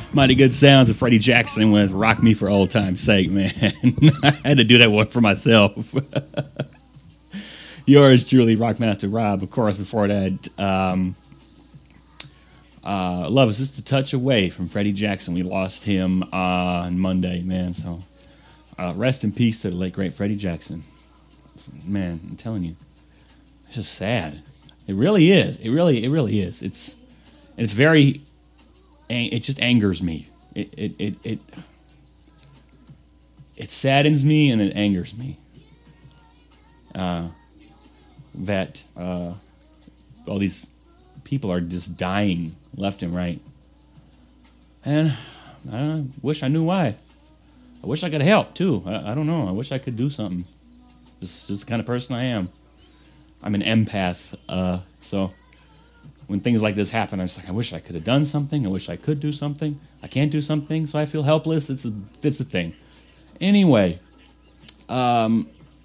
Mighty good sounds of Freddie Jackson with "Rock Me for Old Time's Sake," man. I had to do that one for myself. Yours truly, Rockmaster Rob. Of course, before that, Love is just a touch away from Freddie Jackson. We lost him on Monday, man. So rest in peace to the late, great Freddie Jackson. Man, I'm telling you, it's just sad. It really is. It really is. It's very. It just angers me. It saddens me and it angers me. That all these people are just dying left and right. And I wish I knew why. I wish I could help, too. I don't know. I wish I could do something. This is just the kind of person I am. I'm an empath. So when things like this happen, I'm just like, I wish I could have done something. I wish I could do something. I can't do something, so I feel helpless. It's a thing. Anyway, man,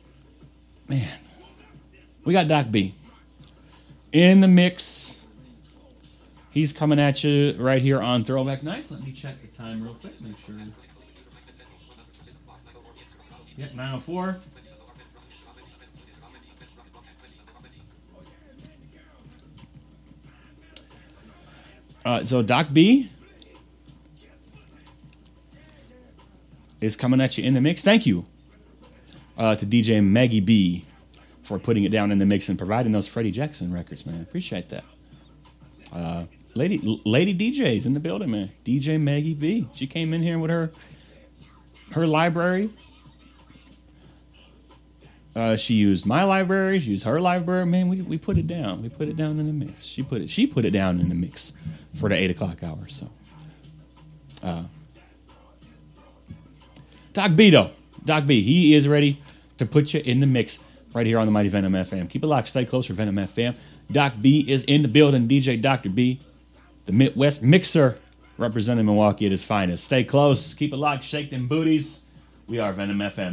we got Doc B in the mix. He's coming at you right here on Throwback Nights. Let me check the time real quick. Make sure. Yep, 9:04. So Doc B is coming at you in the mix. Thank you to DJ Maggie B for putting it down in the mix and providing those Freddie Jackson records, man. Appreciate that. Lady DJ's in the building, man. DJ Maggie B. She came in here with her library. She used my library. She used her library. Man, we put it down. We put it down in the mix. She put it down in the mix for the 8 o'clock hour. So, Doc B though, Doc B, he is ready to put you in the mix right here on the Mighty Venom FM. Keep it locked. Stay close for Venom FM. Doc B is in the building. DJ Dr. B, the Midwest mixer, representing Milwaukee at his finest. Stay close. Keep it locked. Shake them booties. We are Venom FM.